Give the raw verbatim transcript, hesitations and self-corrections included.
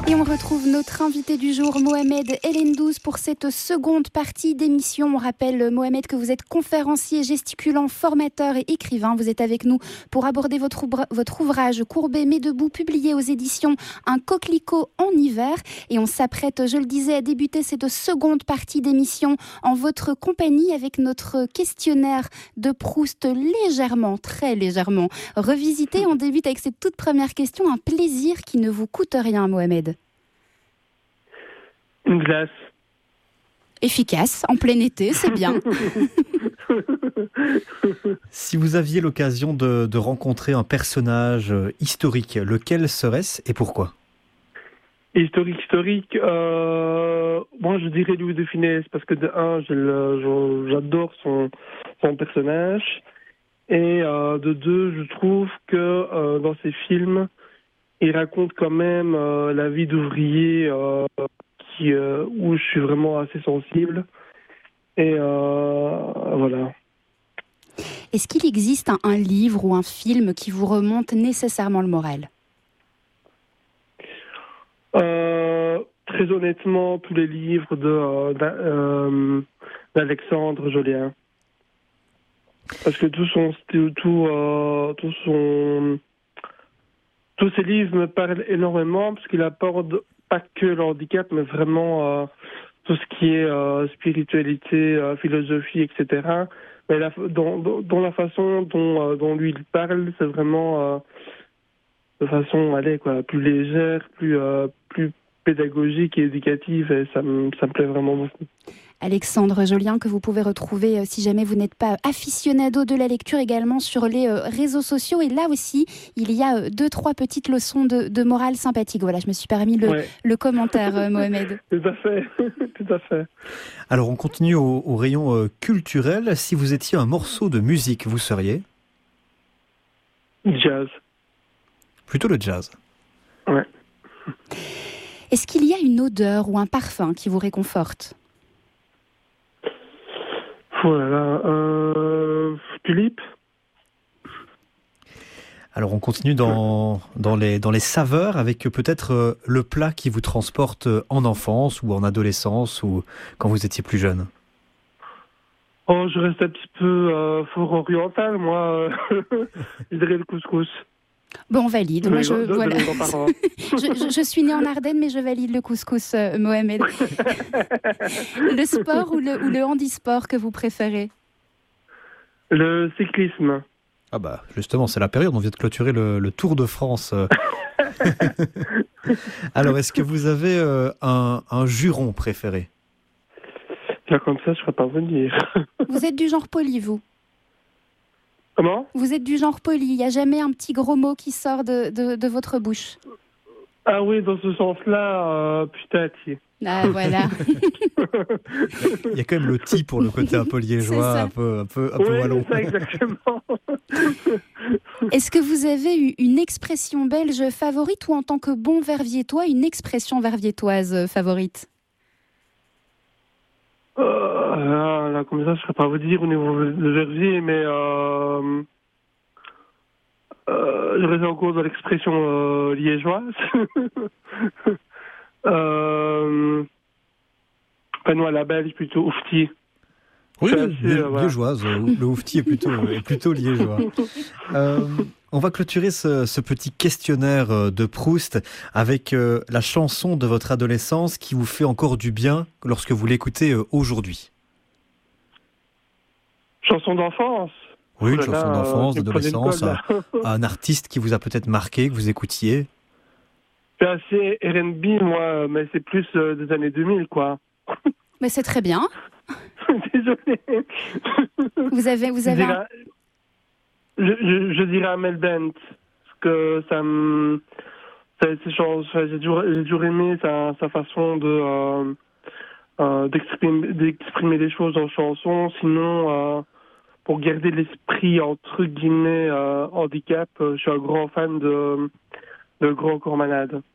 Et on retrouve notre invité du jour, Mohamed Ellendouz, pour cette seconde partie d'émission. On rappelle, Mohamed, que vous êtes conférencier, gesticulant, formateur et écrivain. Vous êtes avec nous pour aborder votre, oubra- votre ouvrage Courbé mais debout, publié aux éditions Un coquelicot en hiver. Et on s'apprête, je le disais, à débuter cette seconde partie d'émission en votre compagnie avec notre questionnaire de Proust légèrement, très légèrement revisité. On débute avec cette toute première question, un plaisir qui ne vous coûte rien, Mohamed. Une glace. Efficace, en plein été, c'est bien. Si vous aviez l'occasion de, de rencontrer un personnage historique, lequel serait-ce et pourquoi ? Historique, historique. Euh, moi, je dirais Louis de Funès parce que de un, je le- je- j'adore son, son personnage, et euh, de deux, je trouve que euh, dans ses films, il raconte quand même euh, la vie d'ouvrier euh, qui, euh, où je suis vraiment assez sensible. Et euh, voilà. Est-ce qu'il existe un, un livre ou un film qui vous remonte nécessairement le moral ? Euh, très honnêtement, tous les livres de euh, d'A- euh, d'Alexandre Jolien. Parce que tout son, tout, tout, euh, tout son, tous ces livres me parlent énormément parce qu'il apporte pas que le handicap, mais vraiment euh, tout ce qui est euh, spiritualité, euh, philosophie, et cetera. Mais la, dans, dans, dans la façon dont, euh, dont lui il parle, c'est vraiment euh, de façon, allez, quoi, plus légère, plus, euh, plus pédagogique et éducative, et ça me, ça me plaît vraiment beaucoup. Alexandre Jolien, que vous pouvez retrouver euh, si jamais vous n'êtes pas aficionado de la lecture, également sur les euh, réseaux sociaux. Et là aussi, il y a euh, deux, trois petites leçons de, de morale sympathiques. Voilà, je me suis permis le, Ouais. le commentaire, euh, Mohamed. Tout à fait, tout à fait. Alors on continue au, au rayon euh, culturel. Si vous étiez un morceau de musique, vous seriez Jazz. plutôt le jazz. Ouais. Est-ce qu'il y a une odeur ou un parfum qui vous réconforte ? Voilà. Euh, tulipe. Alors on continue dans, dans, les, dans les saveurs avec peut-être euh, le plat qui vous transporte en enfance ou en adolescence ou quand vous étiez plus jeune. Oh, je reste un petit peu euh, fort oriental, moi. Je dirais le couscous. Bon, on valide. Moi, De je, mes- de voilà. mes grands-parents. je, je- je suis née en Ardennes, mais je valide le couscous, euh, Mohamed. Le sport ou le, ou le handisport que vous préférez ? Le cyclisme. Ah bah justement, c'est la période, on vient de clôturer le, le Tour de France. Alors est-ce que vous avez euh, un, un juron préféré ? Là, comme ça, je ne saurais pas vous dire. Vous êtes du genre poli, vous ? Comment ? Vous êtes du genre poli, il n'y a jamais un petit gros mot qui sort de, de, de votre bouche. Ah oui, dans ce sens-là, euh, putain, tiens. Ah, voilà. Il y a quand même le ti pour le côté un peu C'est liégeois, ça. un peu, un peu, un peu Oui, wallon. c'est ça, exactement. Est-ce que vous avez eu une expression belge favorite ou en tant que bon verviétois, une expression verviétoise favorite ? Euh, là, là, comme ça, je ne saurais pas vous dire au niveau de Verviers, mais euh, euh, je reste encore dans l'expression euh, liégeoise. euh, enfin, non, à la belge, plutôt oufti. Oui, C'est oui, assez, lié- euh, voilà. liégeoise. euh, Le oufti est plutôt, est plutôt liégeois. Euh, on va clôturer ce, ce petit questionnaire euh, de Proust avec euh, la chanson de votre adolescence qui vous fait encore du bien lorsque vous l'écoutez euh, aujourd'hui. Chanson d'enfance. Oui, une Oh là chanson là, d'enfance, euh, tu me prenais une d'adolescence, colle, un, là. un artiste qui vous a peut-être marqué, que vous écoutiez. C'est assez R and B, moi, mais c'est plus euh, des années deux mille, quoi. Mais c'est très bien. Désolé. Vous avez, vous Je avez un- dirais, je, je, je dirais Amel Bent, parce que ça me... ça- c'est genre- enfin, j'ai, toujours, j'ai toujours aimé sa, sa façon de, euh, euh, d'exprimer, d'exprimer les choses en chanson. Sinon, euh, pour garder l'esprit, entre guillemets, euh, handicap, euh, je suis un grand fan de, de Grand Corps Malade.